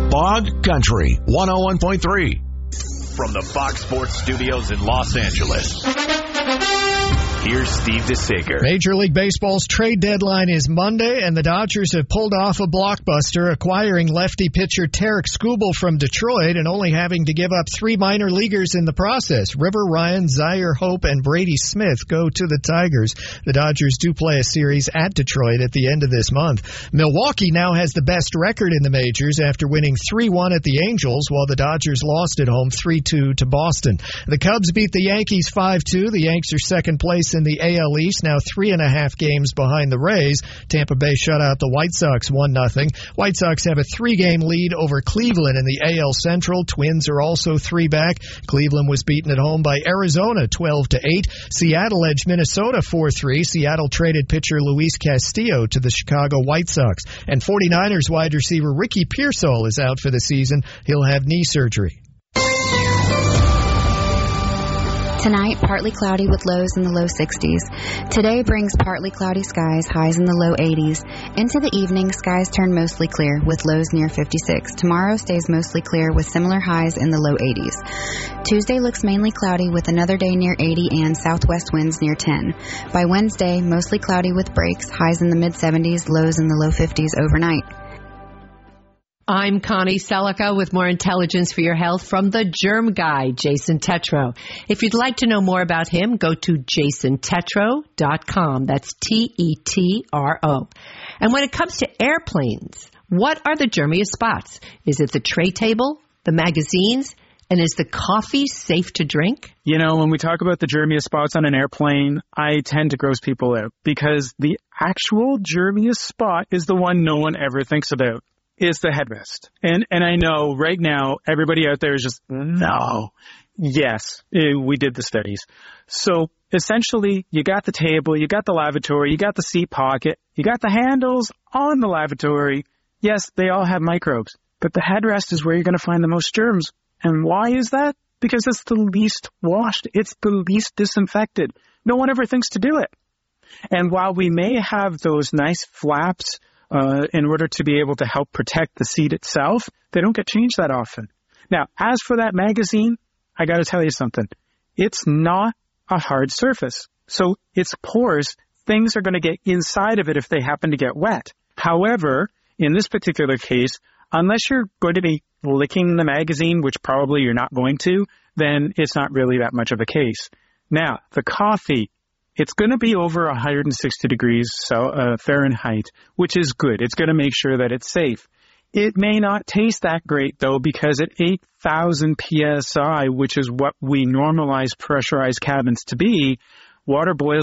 Bog Country 101.3. From the Fox Sports Studios in Los Angeles, here's Steve DeSager. Major League Baseball's trade deadline is Monday, and the Dodgers have pulled off a blockbuster, acquiring lefty pitcher Tarek Skubal from Detroit and only having to give up 3 minor leaguers in the process. River Ryan, Zaire Hope, and Brady Smith go to the Tigers. The Dodgers do play a series at Detroit at the end of this month. Milwaukee now has the best record in the majors after winning 3-1 at the Angels, while the Dodgers lost at home 3-2 to Boston. The Cubs beat the Yankees 5-2. The Yanks are second place in the AL East, now 3.5 games behind the Rays. Tampa Bay shut out the White Sox 1-0. White Sox have a 3-game lead over Cleveland in the AL Central. Twins are also 3 back. Cleveland was beaten at home by Arizona 12-8. Seattle edged Minnesota 4-3. Seattle traded pitcher Luis Castillo to the Chicago White Sox. And 49ers wide receiver Ricky Pearsall is out for the season. He'll have knee surgery. Tonight, partly cloudy with lows in the low 60s. Today brings partly cloudy skies, highs in the low 80s. Into the evening, skies turn mostly clear with lows near 56. Tomorrow stays mostly clear with similar highs in the low 80s. Tuesday looks mainly cloudy with another day near 80 and southwest winds near 10. By Wednesday, mostly cloudy with breaks, highs in the mid-70s, lows in the low 50s overnight. I'm Connie Selica with more intelligence for your health from the germ guy, Jason Tetro. If you'd like to know more about him, go to jasontetro.com. That's Tetro. And when it comes to airplanes, what are the germiest spots? Is it the tray table, the magazines, and is the coffee safe to drink? You know, when we talk about the germiest spots on an airplane, I tend to gross people out because the actual germiest spot is the one no one ever thinks about. Is the headrest. And I know right now everybody out there is just, no. Yes, we did the studies. So essentially you got the table, you got the lavatory, you got the seat pocket, you got the handles on the lavatory. Yes, they all have microbes, but the headrest is where you're going to find the most germs. And why is that? Because it's the least washed. It's the least disinfected. No one ever thinks to do it. And while we may have those nice flaps in order to be able to help protect the seat itself, they don't get changed that often. Now, as for that magazine, I got to tell you something. It's not a hard surface. So it's porous. Things are going to get inside of it if they happen to get wet. However, in this particular case, unless you're going to be licking the magazine, which probably you're not going to, then it's not really that much of a case. Now, the coffee. It's going to be over 160 degrees Fahrenheit, which is good. It's going to make sure that it's safe. It may not taste that great, though, because at 8,000 psi, which is what we normalize pressurized cabins to be, water boils